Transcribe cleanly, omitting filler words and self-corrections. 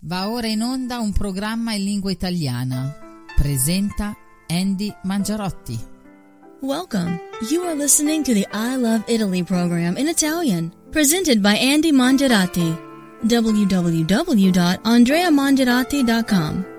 Va ora in onda un programma in lingua italiana. Presenta Andy Mangiarotti. Welcome. You are listening to the I Love Italy program in Italian, presented by Andy Mangiarotti. www.andreamangiarotti.com.